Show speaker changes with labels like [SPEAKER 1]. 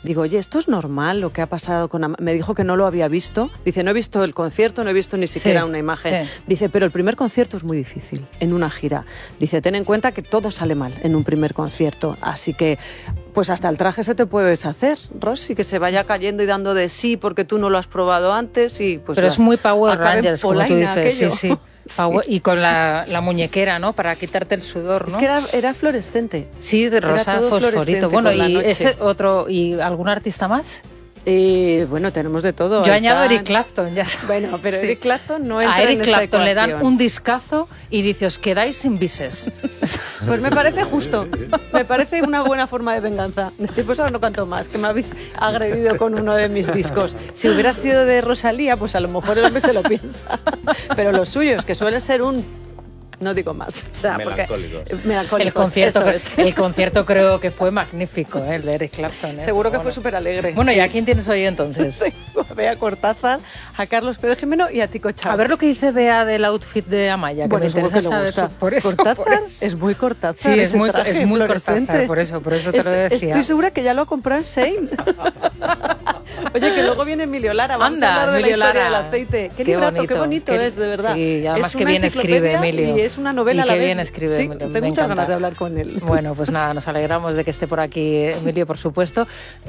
[SPEAKER 1] Digo, oye, ¿esto es normal lo que ha pasado con Me dijo que no lo había visto. Dice, no he visto el concierto, no he visto ni siquiera una imagen. Dice, pero el primer concierto es muy difícil en una gira. Dice, ten en cuenta que todo sale mal en un primer concierto. Así que, pues hasta el traje se te puede deshacer, Rosy, que se vaya cayendo y dando de sí porque tú no lo has probado antes y pues...
[SPEAKER 2] Pero es muy Power Rangers, como tú dices,
[SPEAKER 1] aquello.
[SPEAKER 2] sí. Y con la muñequera, ¿no? Para quitarte el sudor, ¿no?
[SPEAKER 1] Es que era fluorescente.
[SPEAKER 2] Sí, de rosa fosforito. Bueno, y ese otro, ¿y algún artista más?
[SPEAKER 1] Bueno, tenemos de todo.
[SPEAKER 2] Yo añado Eric Clapton, ya sabes.
[SPEAKER 1] Bueno, pero Eric Clapton no entra
[SPEAKER 2] a Eric
[SPEAKER 1] en esta
[SPEAKER 2] Clapton
[SPEAKER 1] ecuación.
[SPEAKER 2] le dan un discazo y dice, os quedáis sin bises.
[SPEAKER 1] Pues me parece justo, me parece una buena forma de venganza. Pues ahora no canto más, que me habéis agredido con uno de mis discos. Si hubiera sido de Rosalía, pues a lo mejor el hombre se lo piensa. Pero lo suyo es que suele ser no digo más. O sea, melancólico.
[SPEAKER 2] El concierto creo que fue magnífico, el de Eric Clapton.
[SPEAKER 1] Seguro que fue súper alegre.
[SPEAKER 2] Bueno, ¿y a quién tienes hoy entonces?
[SPEAKER 1] A Bea Cortázar, a Carlos Pérez Jimeno y a Tico Chao.
[SPEAKER 2] A ver lo que dice Bea del outfit de Amaya, que
[SPEAKER 1] bueno,
[SPEAKER 2] me interesa
[SPEAKER 1] que le gusta.
[SPEAKER 2] Por eso.
[SPEAKER 1] Es muy Cortázar.
[SPEAKER 2] Sí, es muy Cortázar, por eso te lo decía.
[SPEAKER 1] Estoy segura que ya lo ha comprado en Shein. Oye, que luego viene Emilio Lara. Vamos a hablar de la historia del aceite. Qué bonito es, de verdad.
[SPEAKER 2] Sí, y además que bien escribe Emilio.
[SPEAKER 1] Y es una novela a la vez.
[SPEAKER 2] Qué bien escribe Emilio.
[SPEAKER 1] Tengo muchas ganas de hablar con él.
[SPEAKER 2] Bueno, pues nada, nos alegramos de que esté por aquí Emilio, por supuesto.